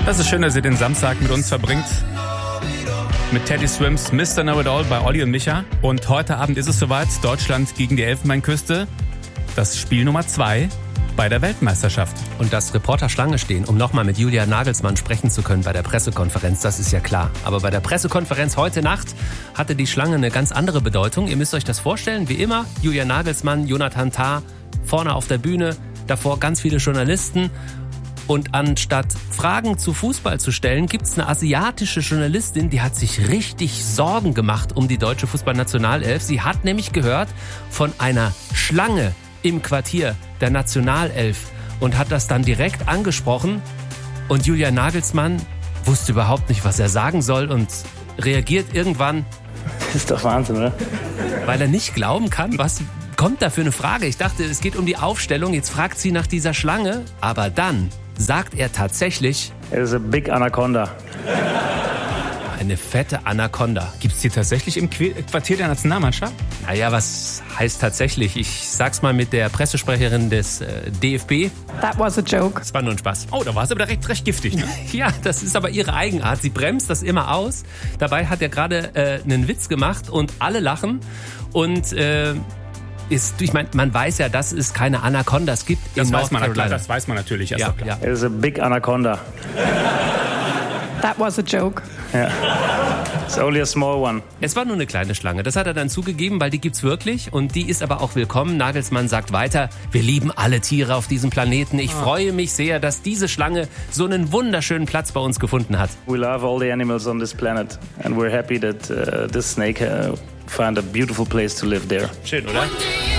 Das ist schön, dass ihr den Samstag mit uns verbringt. Mit Teddy Swims Mr. Know It All bei Olli und Micha. Und heute Abend ist es soweit. Deutschland gegen die Elfenbeinküste. Das Spiel Nummer 2 bei der Weltmeisterschaft. Und dass Reporter Schlange stehen, um nochmal mit Julian Nagelsmann sprechen zu können bei der Pressekonferenz, das ist ja klar. Aber bei der Pressekonferenz heute Nacht hatte die Schlange eine ganz andere Bedeutung. Ihr müsst euch das vorstellen, wie immer, Julian Nagelsmann, Jonathan Tah, vorne auf der Bühne, davor ganz viele Journalisten. Und anstatt Fragen zu Fußball zu stellen, gibt's eine asiatische Journalistin, die hat sich richtig Sorgen gemacht um die deutsche Fußballnationalelf. Sie hat nämlich gehört von einer Schlange im Quartier der Nationalelf und hat das dann direkt angesprochen. Und Julian Nagelsmann wusste überhaupt nicht, was er sagen soll und reagiert irgendwann. Das ist doch Wahnsinn, oder? Weil er nicht glauben kann, was kommt da für eine Frage. Ich dachte, es geht um die Aufstellung. Jetzt fragt sie nach dieser Schlange. Aber dann sagt er tatsächlich... It is a big anaconda. Eine fette Anaconda. Gibt's die tatsächlich im Quartier der Nationalmannschaft? Naja, was heißt tatsächlich? Ich sag's mal mit der Pressesprecherin des DFB. That was a joke. Das war nur ein Spaß. Oh, da war es aber recht giftig. Ne? Ja, das ist aber ihre Eigenart. Sie bremst das immer aus. Dabei hat er gerade einen Witz gemacht und alle lachen. Und ich meine, man weiß ja, dass es keine Anacondas gibt in North Carolina. Das weiß man natürlich. Ja. It is a big anaconda. That was a joke. Yeah. It's only a small one. Es war nur eine kleine Schlange. Das hat er dann zugegeben, weil die gibt's wirklich und die ist aber auch willkommen. Nagelsmann sagt weiter, wir lieben alle Tiere auf diesem Planeten. Ich freue mich sehr, dass diese Schlange so einen wunderschönen Platz bei uns gefunden hat. We love all the animals on this planet and we're happy that this snake found a beautiful place to live there. Schön, oder?